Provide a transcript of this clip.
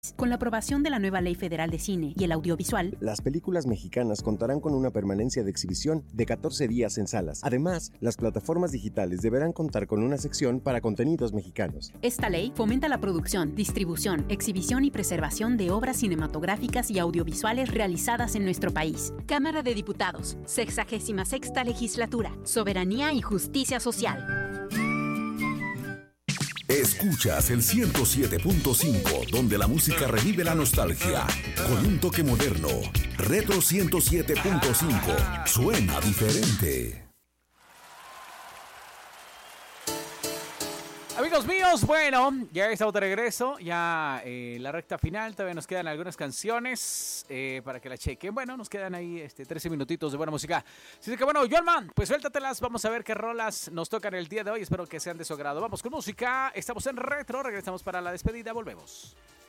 país. Con la aprobación de la nueva Ley Federal de Cine y el Audiovisual, las películas mexicanas contarán con una permanencia de exhibición de 14 días en salas. Además, las plataformas digitales deberán contar con una sección para contenidos mexicanos. Esta ley fomenta la producción, distribución, exhibición y preservación de obras cinematográficas y audiovisuales realizadas en nuestro país. Cámara de Diputados, 66ª Legislatura, Soberanía y Justicia Social. Escuchas el 107.5, donde la música revive la nostalgia, con un toque moderno. Retro 107.5, suena diferente. Amigos míos, bueno, ya estamos de regreso, ya la recta final, todavía nos quedan algunas canciones para que la chequen. Bueno, nos quedan ahí 13 minutitos de buena música. Así que bueno, Joelman, pues suéltatelas, vamos a ver qué rolas nos tocan el día de hoy, espero que sean de su agrado. Vamos con música, estamos en Retro, regresamos para la despedida, volvemos.